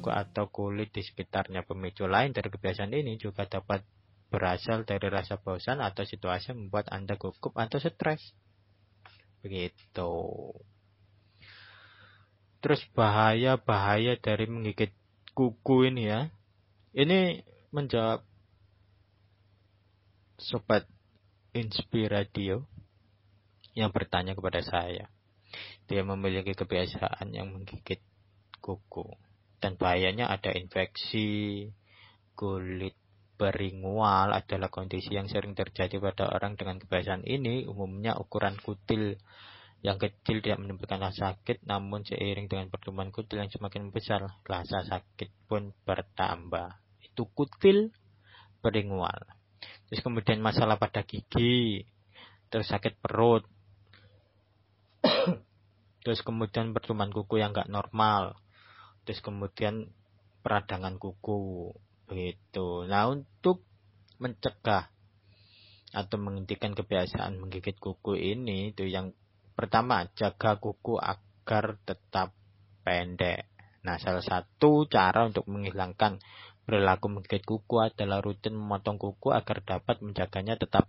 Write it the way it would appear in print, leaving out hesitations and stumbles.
kuku atau kulit di sekitarnya. Pemicu lain dari kebiasaan ini juga dapat berasal dari rasa bosan atau situasi yang membuat Anda gugup atau stres. Begitu. Terus bahaya-bahaya dari menggigit kuku ini ya. Ini menjawab Sobat Inspiradio yang bertanya kepada saya. Dia memiliki kebiasaan yang menggigit kuku. Dan bahayanya ada infeksi kulit beringual adalah kondisi yang sering terjadi pada orang dengan kebiasaan ini. Umumnya ukuran kutil yang kecil tidak menimbulkan rasa sakit, namun seiring dengan pertumbuhan kutil yang semakin besar, rasa sakit pun bertambah. Itu kutil beringual. Terus kemudian masalah pada gigi, terus sakit perut, terus kemudian pertumbuhan kuku yang nggak normal, terus kemudian peradangan kuku, begitu. Nah, untuk mencegah atau menghentikan kebiasaan menggigit kuku ini, itu yang pertama, jaga kuku agar tetap pendek. Nah, salah satu cara untuk menghilangkan perilaku menggigit kuku adalah rutin memotong kuku agar dapat menjaganya tetap